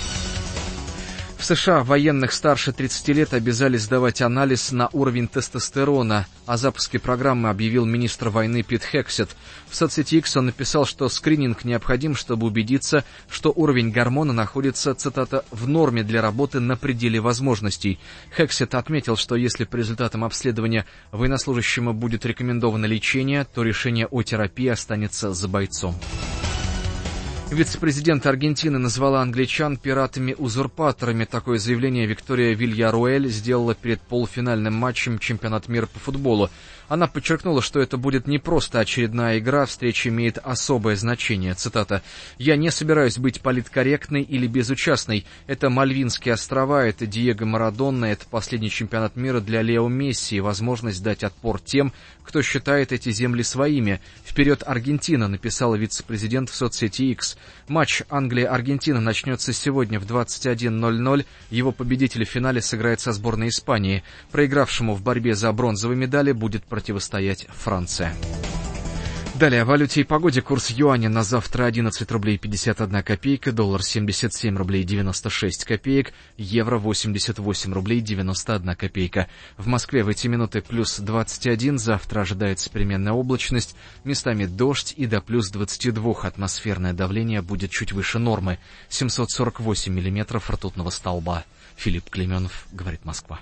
[SPEAKER 11] В США военных старше 30 лет обязали сдавать анализ на уровень тестостерона. О запуске программы объявил министр войны Пит Хексет. В соцсети X он написал, что скрининг необходим, чтобы убедиться, что уровень гормона находится, цитата, «в норме для работы на пределе возможностей». Хексет отметил, что если по результатам обследования военнослужащему будет рекомендовано лечение, то решение о терапии останется за бойцом. Вице-президент Аргентины назвала англичан пиратами-узурпаторами. Такое заявление Виктория Вильяруэль сделала перед полуфинальным матчем чемпионата мира по футболу. Она подчеркнула, что это будет не просто очередная игра, встреча имеет особое значение. Цитата: «Я не собираюсь быть политкорректной или безучастной. Это Мальвинские острова, это Диего Марадона, это последний чемпионат мира для Лео Месси и возможность дать отпор тем, кто считает эти земли своими. Вперед, Аргентина», написала вице-президент в соцсети X. Матч Англия-Аргентина начнется сегодня в 21:00. Его победитель в финале сыграет со сборной Испании. Проигравшему в борьбе за бронзовые медали будет противостоять Франция. Далее о валюте и погоде. Курс юаня на завтра 11 рублей 51 копейка, доллар 77 рублей 96 копеек, евро 88 рублей 91 копейка. В Москве в эти минуты плюс 21, завтра ожидается переменная облачность, местами дождь и до плюс 22. Атмосферное давление будет чуть выше нормы, 748 миллиметров ртутного столба. Филипп Клеменов, говорит Москва.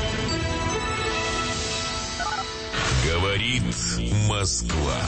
[SPEAKER 4] Говорит Москва.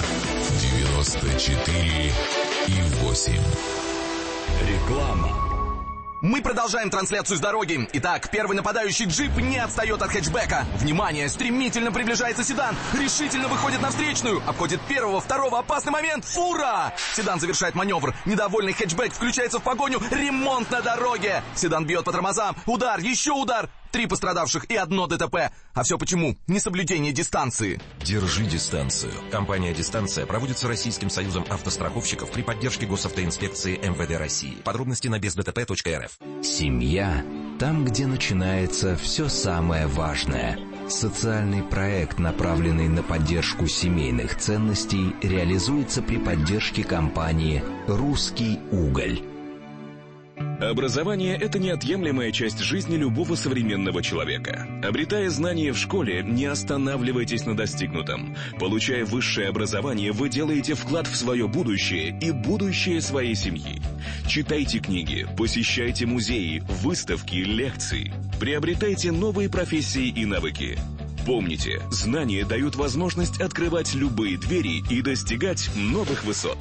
[SPEAKER 4] 94,8.
[SPEAKER 6] Реклама.
[SPEAKER 12] Мы продолжаем трансляцию с дороги. Итак, первый нападающий джип не отстает от хэтчбека. Внимание, стремительно приближается седан. Решительно выходит на встречную. Обходит первого, второго. Опасный момент. Фура! Седан завершает маневр. Недовольный хэтчбек включается в погоню. Ремонт на дороге. Седан бьет по тормозам. Удар, еще удар. 3 пострадавших и 1 ДТП. А все почему? Несоблюдение дистанции.
[SPEAKER 13] Держи дистанцию. Компания «Дистанция» проводится Российским союзом автостраховщиков при поддержке госавтоинспекции МВД России. Подробности на бездтп.рф.
[SPEAKER 2] Семья – там, где начинается все самое важное. Социальный проект, направленный на поддержку семейных ценностей, реализуется при поддержке компании «Русский уголь».
[SPEAKER 14] Образование – это неотъемлемая часть жизни любого современного человека. Обретая знания в школе, не останавливайтесь на достигнутом. Получая высшее образование, вы делаете вклад в свое будущее и будущее своей семьи. Читайте книги, посещайте музеи, выставки, лекции. Приобретайте новые профессии и навыки. Помните, знания дают возможность открывать любые двери и достигать новых высот.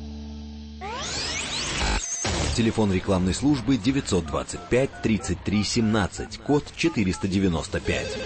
[SPEAKER 2] Телефон рекламной службы 925 33 17, код 495.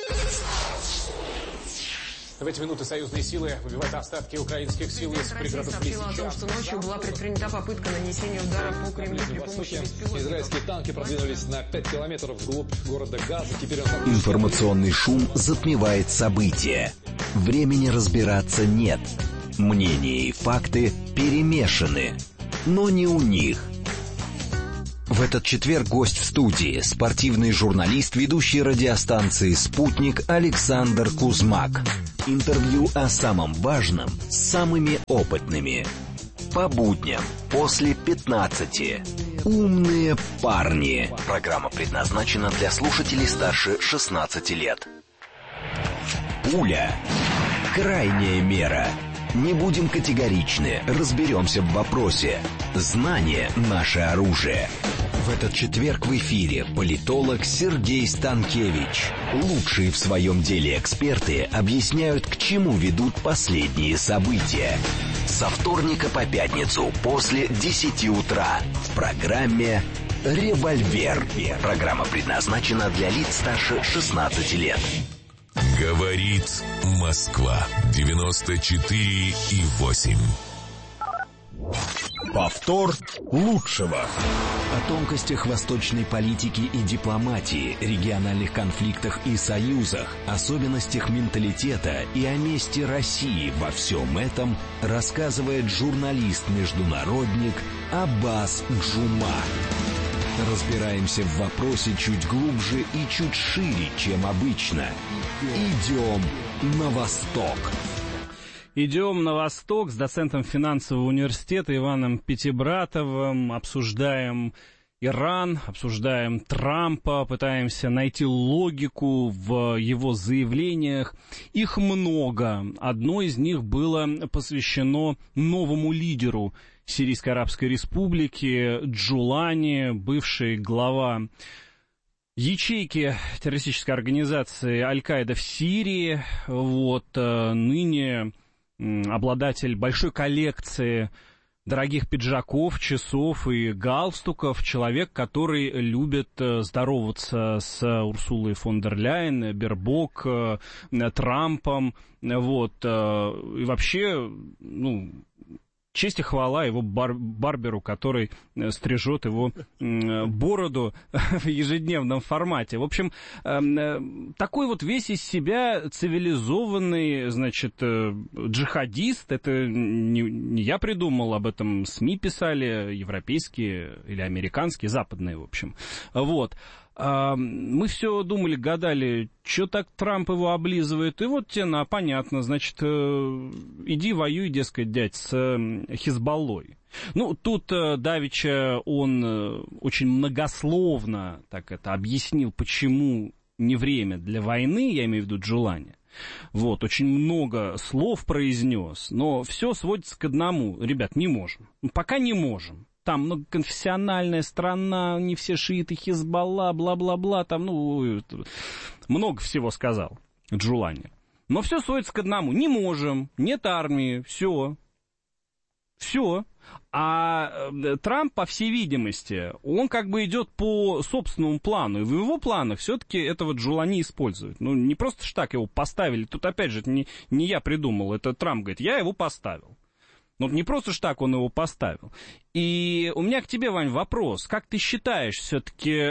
[SPEAKER 15] В эти минуты союзные силы выбивают остатки украинских сил из пригородов
[SPEAKER 16] Лисичанска. О том, что ночью была предпринята попытка нанесения удара по Кремлю при помощи беспилотников.
[SPEAKER 15] Израильские танки продвинулись на 5 километров вглубь города Газа. Теперь
[SPEAKER 2] Информационный шум затмевает события. Времени разбираться нет. Мнения и факты перемешаны. Но не у них. В этот четверг гость в студии — спортивный журналист, ведущий радиостанции «Спутник» Александр Кузмак. Интервью о самом важном с самыми опытными. По будням после 15. «Умные парни». Программа предназначена для слушателей старше 16 лет. Пуля. Крайняя мера. Не будем категоричны, разберемся в вопросе. Знание — наше оружие. В этот четверг в эфире политолог Сергей Станкевич. Лучшие в своем деле эксперты объясняют, к чему ведут последние события. Со вторника по пятницу после 10 утра в программе «Револьвер». Программа предназначена для лиц старше 16 лет.
[SPEAKER 4] Говорит Москва 94,8.
[SPEAKER 6] Повтор лучшего.
[SPEAKER 2] О тонкостях восточной политики и дипломатии, региональных конфликтах и союзах, особенностях менталитета и о месте России во всем этом рассказывает журналист-международник Аббас Джума. Разбираемся в вопросе чуть глубже и чуть шире, чем обычно. Идем на восток.
[SPEAKER 8] Идем на восток с доцентом финансового университета Иваном Пятибратовым. Обсуждаем Иран, обсуждаем Трампа, пытаемся найти логику в его заявлениях. Их много. Одно из них было посвящено новому лидеру Сирийской Арабской Республики Джулани, бывший глава ячейки террористической организации Аль-Каида в Сирии. Ныне обладатель большой коллекции дорогих пиджаков, часов и галстуков, человек, который любит здороваться с Урсулой фон дер Ляйен, Бербок, Трампом, и вообще, честь и хвала его барберу, который стрижет его бороду в ежедневном формате. В общем, такой вот весь из себя цивилизованный, джихадист. Это не я придумал, об этом СМИ писали, европейские или американские, западные, в общем. Мы все думали, гадали, что так Трамп его облизывает, и вот тебе понятно, иди воюй, дескать, дядь, с Хизбаллой. Тут давеча он очень многословно так это объяснил, почему не время для войны, я имею в виду Джулани. Очень много слов произнес, но все сводится к одному. Ребят, не можем. Пока не можем. Там многоконфессиональная страна, не все шииты, Хизбалла, бла-бла-бла, много всего сказал Джулани. Но все сводится к одному. Не можем, нет армии, все. А Трамп, по всей видимости, он идет по собственному плану. И в его планах все-таки этого Джулани используют. Не просто ж так его поставили. Тут, опять же, не я придумал. Это Трамп говорит, я его поставил. Не просто ж так он его поставил. И у меня к тебе, Вань, вопрос. Как ты считаешь, все-таки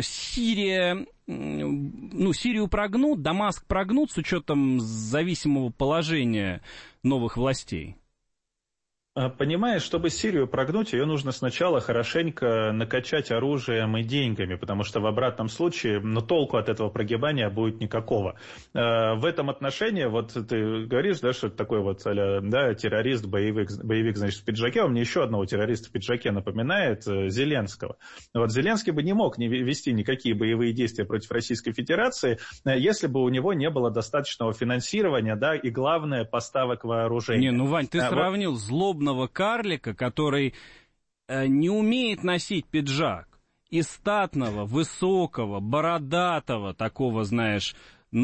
[SPEAKER 8] Сирию прогнут, Дамаск прогнут с учетом зависимого положения новых властей?
[SPEAKER 10] Понимаешь, чтобы Сирию прогнуть, ее нужно сначала хорошенько накачать оружием и деньгами, потому что в обратном случае, толку от этого прогибания будет никакого. В этом отношении, вот ты говоришь, да, что это такой вот, да, террорист, боевик, значит, в пиджаке, он мне еще одного террориста в пиджаке напоминает, Зеленского. Вот Зеленский бы не мог вести никакие боевые действия против Российской Федерации, если бы у него не было достаточного финансирования, да, и главное, поставок вооружения.
[SPEAKER 8] Вань, ты сравнил злобного карлика, который не умеет носить пиджак, и статного, высокого, бородатого, такого, знаешь,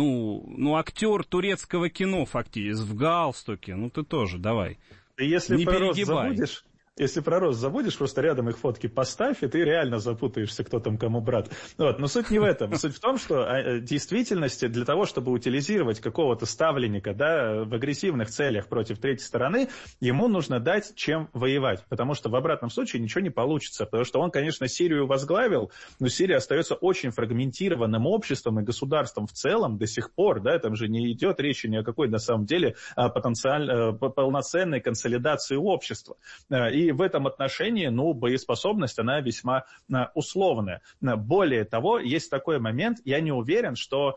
[SPEAKER 8] актер турецкого кино фактически, в галстуке, ты тоже, давай.
[SPEAKER 10] Если
[SPEAKER 8] не перегибай.
[SPEAKER 10] Если про рост забудешь, просто рядом их фотки поставь, и ты реально запутаешься, кто там кому брат. Но суть не в этом. Суть в том, что в действительности для того, чтобы утилизировать какого-то ставленника, да, в агрессивных целях против третьей стороны, ему нужно дать чем воевать. Потому что в обратном случае ничего не получится. Потому что он, конечно, Сирию возглавил, но Сирия остается очень фрагментированным обществом и государством в целом до сих пор. Да, там же не идет речи ни о какой, на самом деле, полноценной консолидации общества. И в этом отношении, боеспособность, она весьма условная. Более того, есть такой момент, я не уверен, что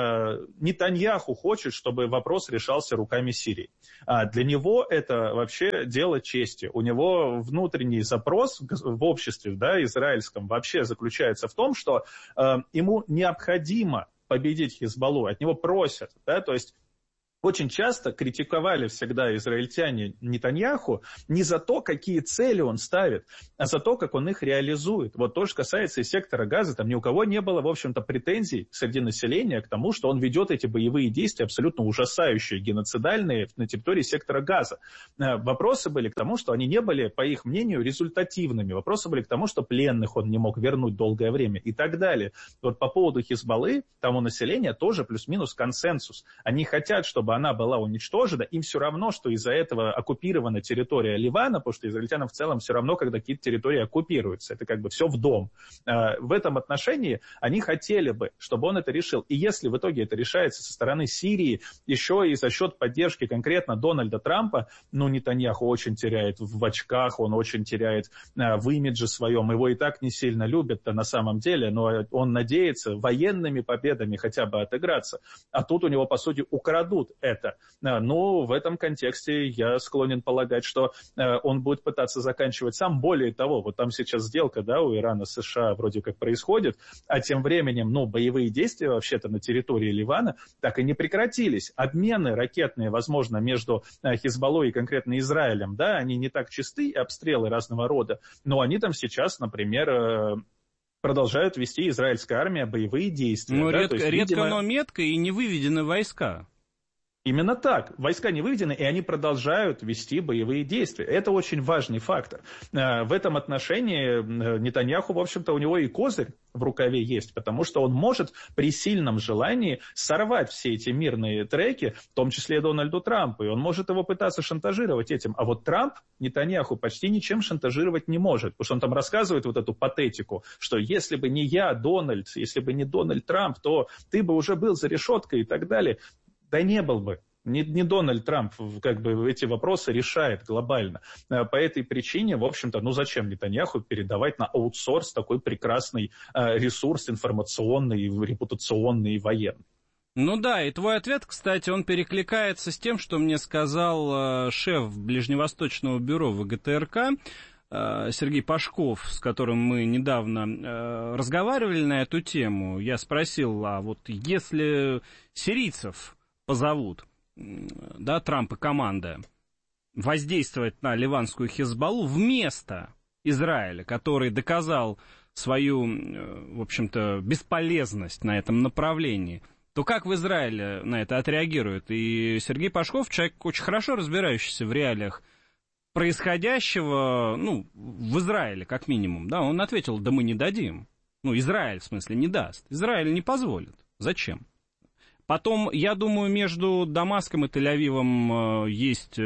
[SPEAKER 10] Нетаньяху хочет, чтобы вопрос решался руками Сирии. Для него это вообще дело чести. У него внутренний запрос в обществе, да, израильском вообще заключается в том, что ему необходимо победить Хизбаллу, от него просят, да, то есть очень часто критиковали всегда израильтяне Нетаньяху не за то, какие цели он ставит, а за то, как он их реализует. Вот то, что касается и сектора Газа, там ни у кого не было, в общем-то, претензий среди населения к тому, что он ведет эти боевые действия абсолютно ужасающие, геноцидальные на территории сектора Газа. Вопросы были к тому, что они не были, по их мнению, результативными. Вопросы были к тому, что пленных он не мог вернуть долгое время и так далее. Вот по поводу Хизбаллы, там у населения тоже плюс-минус консенсус. Они хотят, чтобы она была уничтожена, им все равно, что из-за этого оккупирована территория Ливана, потому что израильтянам в целом все равно, когда какие-то территории оккупируются. Это как бы все в дом. В этом отношении они хотели бы, чтобы он это решил. И если в итоге это решается со стороны Сирии, еще и за счет поддержки конкретно Дональда Трампа, Нетаньяху очень теряет в очках, он очень теряет в имидже своем. Его и так не сильно любят-то на самом деле, но он надеется военными победами хотя бы отыграться. А тут у него, по сути, украдут это. В этом контексте я склонен полагать, что он будет пытаться заканчивать сам. Более того, вот там сейчас сделка, да, у Ирана, США вроде как происходит, а тем временем, боевые действия вообще-то на территории Ливана так и не прекратились. Обмены ракетные, возможно, между Хизбаллой и конкретно Израилем, да, они не так чисты, обстрелы разного рода, но они там сейчас, например, продолжают вести израильская армия боевые действия.
[SPEAKER 8] Редко, но метко, и не выведены войска.
[SPEAKER 10] Именно так. Войска не выведены, и они продолжают вести боевые действия. Это очень важный фактор. В этом отношении Нетаньяху, в общем-то, у него и козырь в рукаве есть, потому что он может при сильном желании сорвать все эти мирные треки, в том числе и Дональду Трампу, и он может его пытаться шантажировать этим. А вот Трамп Нетаньяху почти ничем шантажировать не может, потому что он там рассказывает вот эту патетику, что если бы не я, Дональд, если бы не Дональд Трамп, то ты бы уже был за решеткой и так далее. Да не был бы. Не Дональд Трамп как бы эти вопросы решает глобально. По этой причине, в общем-то, зачем Нетаньяху передавать на аутсорс такой прекрасный ресурс информационный, репутационный и военный?
[SPEAKER 8] И твой ответ, кстати, он перекликается с тем, что мне сказал шеф Ближневосточного бюро ВГТРК Сергей Пашков, с которым мы недавно разговаривали на эту тему. Я спросил, а вот если сирийцев позовут, да, Трамп и команда, воздействовать на ливанскую Хизбаллу вместо Израиля, который доказал свою, в общем-то, бесполезность на этом направлении, то как в Израиле на это отреагируют? И Сергей Пашков, человек очень хорошо разбирающийся в реалиях происходящего, в Израиле, как минимум, да, он ответил, да мы не дадим. Израиль, в смысле, не даст. Израиль не позволит. Зачем? Потом, я думаю, между Дамаском и Тель-Авивом есть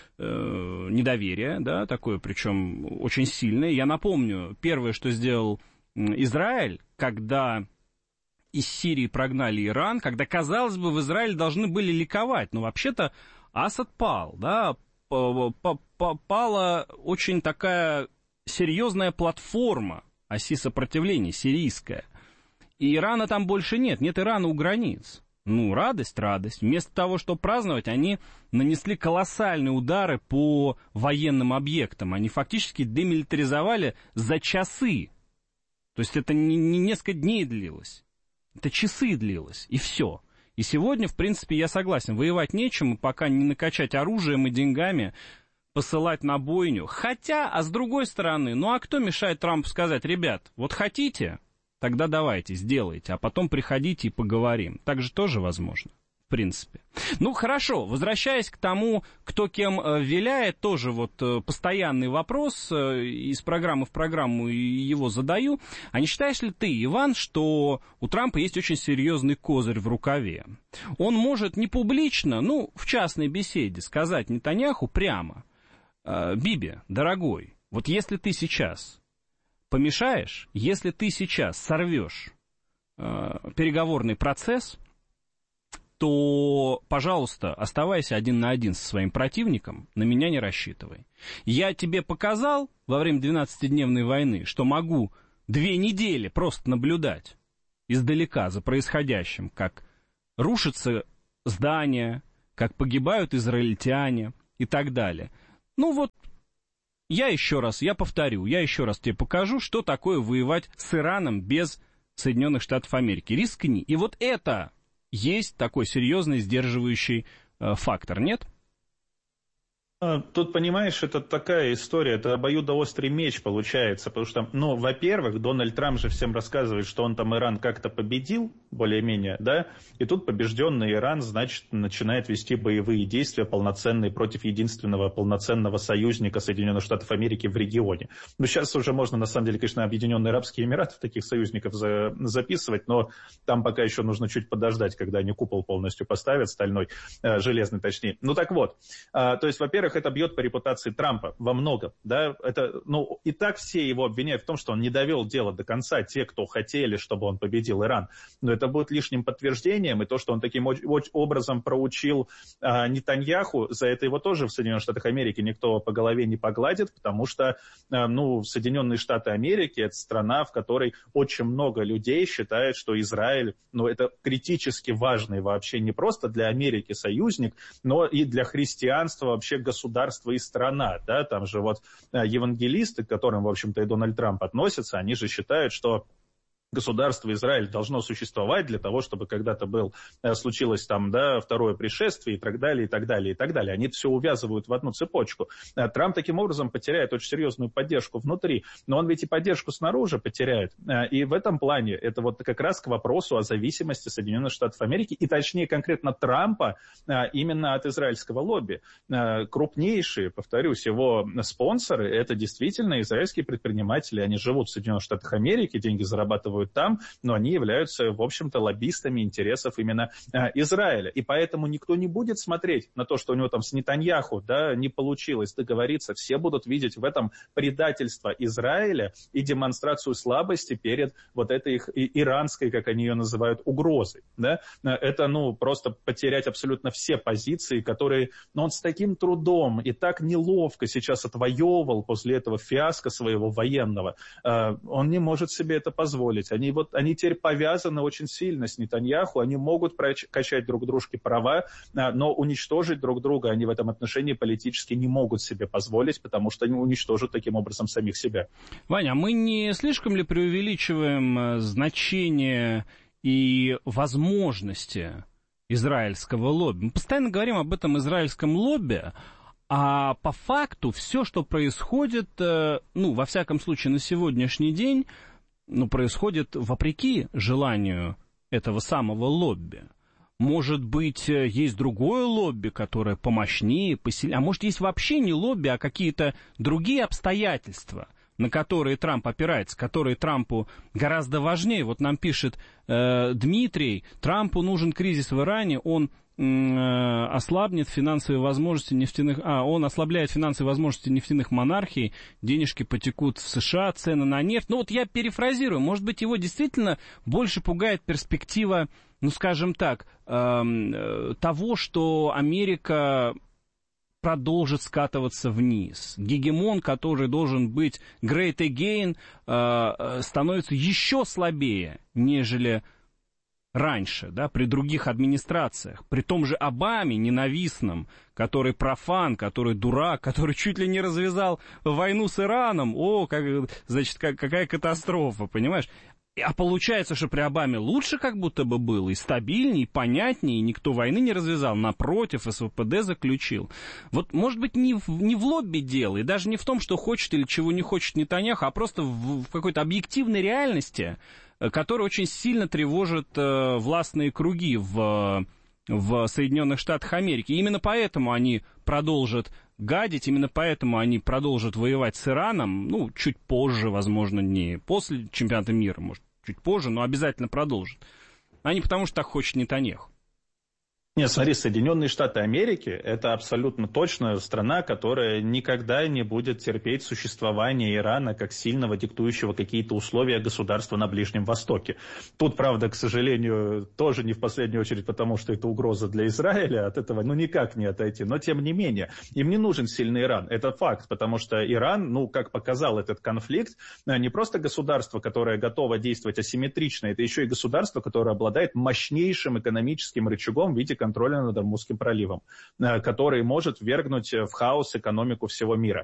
[SPEAKER 8] недоверие, да, такое, причем очень сильное. Я напомню, первое, что сделал Израиль, когда из Сирии прогнали Иран, когда, казалось бы, в Израиле должны были ликовать, но вообще-то Асад пал, да, пала очень такая серьезная платформа оси сопротивления, сирийская. И Ирана там больше нет Ирана у границ. Ну, радость. Вместо того, чтобы праздновать, они нанесли колоссальные удары по военным объектам. Они фактически демилитаризовали за часы. То есть это не несколько дней длилось. Это часы длилось, и все. И сегодня, в принципе, я согласен, воевать нечем, пока не накачать оружием и деньгами, посылать на бойню. Хотя, а с другой стороны, ну а кто мешает Трампу сказать: ребят, вот хотите, тогда давайте, сделайте, а потом приходите и поговорим. Так же тоже возможно, в принципе. Ну, хорошо, возвращаясь к тому, кто кем виляет, тоже вот постоянный вопрос, из программы в программу его задаю. А не считаешь ли ты, Иван, что у Трампа есть очень серьезный козырь в рукаве? Он может не публично, ну, в частной беседе сказать Нетаньяху прямо: Биби, дорогой, вот если ты сейчас помешаешь, если ты сейчас сорвешь переговорный процесс, то, пожалуйста, оставайся один на один со своим противником, на меня не рассчитывай. Я тебе показал во время 12-дневной войны, что могу 2 недели просто наблюдать издалека за происходящим, как рушатся здания, как погибают израильтяне и так далее. Ну вот, я еще раз тебе покажу, что такое воевать с Ираном без Соединенных Штатов Америки. Рискни. И вот это есть такой серьезный сдерживающий фактор, нет?
[SPEAKER 10] Тут, понимаешь, это такая история, это обоюдоострый меч получается, потому что, ну, во-первых, Дональд Трамп же всем рассказывает, что он там Иран как-то победил, более-менее, да, и тут побежденный Иран, значит, начинает вести боевые действия полноценные против единственного полноценного союзника Соединенных Штатов Америки в регионе. Ну, сейчас уже можно, на самом деле, конечно, Объединенные Арабские Эмираты в таких союзников записывать, но там пока еще нужно чуть подождать, когда они купол полностью поставят, стальной, железный точнее. Ну, так вот, то есть, во-первых, это бьет по репутации Трампа во многом, да, это, ну, и так все его обвиняют в том, что он не довел дело до конца, те, кто хотели, чтобы он победил Иран, но это будет лишним подтверждением, и то, что он таким образом проучил Нетаньяху, за это его тоже в Соединенных Штатах Америки никто по голове не погладит, потому что, ну, Соединенные Штаты Америки — это страна, в которой очень много людей считает, что Израиль, ну, это критически важный вообще не просто для Америки союзник, но и для христианства вообще государство и страна, да, там же вот евангелисты, к которым, в общем-то, и Дональд Трамп относится, они же считают, что государство Израиль должно существовать для того, чтобы когда-то случилось там, да, второе пришествие и так далее, и так далее, и так далее. Они все увязывают в одну цепочку. Трамп таким образом потеряет очень серьезную поддержку внутри, но он ведь и поддержку снаружи потеряет. И в этом плане это вот как раз к вопросу о зависимости Соединенных Штатов Америки, и точнее конкретно Трампа именно от израильского лобби. Крупнейшие, повторюсь, его спонсоры — это действительно израильские предприниматели. Они живут в Соединенных Штатах Америки, деньги зарабатывают там, но они являются, в общем-то, лоббистами интересов именно Израиля. И поэтому никто не будет смотреть на то, что у него там с Нетаньяху, да, не получилось договориться. Все будут видеть в этом предательство Израиля и демонстрацию слабости перед вот этой их иранской, как они ее называют, угрозой. Да? Это, ну, просто потерять абсолютно все позиции, которые, ну, он с таким трудом и так неловко сейчас отвоевывал после этого фиаско своего военного. Он не может себе это позволить. Они теперь повязаны очень сильно с Нетаньяху, они могут качать друг дружке права, но уничтожить друг друга они в этом отношении политически не могут себе позволить, потому что они уничтожат таким образом самих себя.
[SPEAKER 8] Ваня, а мы не слишком ли преувеличиваем значение и возможности израильского лобби? Мы постоянно говорим об этом израильском лобби, а по факту все, что происходит, ну, во всяком случае, на сегодняшний день, ну, происходит вопреки желанию этого самого лобби. Может быть, есть другое лобби, которое помощнее, посильнее, а может, есть вообще не лобби, а какие-то другие обстоятельства, на которые Трамп опирается, которые Трампу гораздо важнее. Вот нам пишет Дмитрий: Трампу нужен кризис в Иране, он ослабнет финансовые возможности он ослабляет финансовые возможности нефтяных монархий, денежки потекут в США, цены на нефть. Ну вот я перефразирую, может быть, его действительно больше пугает перспектива, ну скажем так, того, что Америка продолжит скатываться вниз. Гегемон, который должен быть great again, становится еще слабее, нежели раньше, да, при других администрациях. При том же Обаме, ненавистном, который профан, который дурак, который чуть ли не развязал войну с Ираном. Какая катастрофа, понимаешь? А получается, что при Обаме лучше как будто бы было, и стабильнее, и понятнее, и никто войны не развязал, напротив, СВПД заключил. Вот, может быть, не в лобби дело, и даже не в том, что хочет или чего не хочет Нетаньяху, а просто в какой-то объективной реальности, которая очень сильно тревожит властные круги в Соединенных Штатах Америки. И именно поэтому они продолжат гадить, именно поэтому они продолжат воевать с Ираном, ну, чуть позже, возможно, не после чемпионата мира, может, чуть позже, но обязательно продолжат. А не потому, что так хочет Нетаньяху.
[SPEAKER 10] Нет, смотри, Соединенные Штаты Америки – это абсолютно точно страна, которая никогда не будет терпеть существование Ирана как сильного, диктующего какие-то условия государства на Ближнем Востоке. Тут, правда, к сожалению, тоже не в последнюю очередь, потому что это угроза для Израиля, от этого никак не отойти. Но, тем не менее, им не нужен сильный Иран. Это факт, потому что Иран, как показал этот конфликт, не просто государство, которое готово действовать асимметрично, это еще и государство, которое обладает мощнейшим экономическим рычагом в виде контроля над Ормузским проливом, который может ввергнуть в хаос экономику всего мира.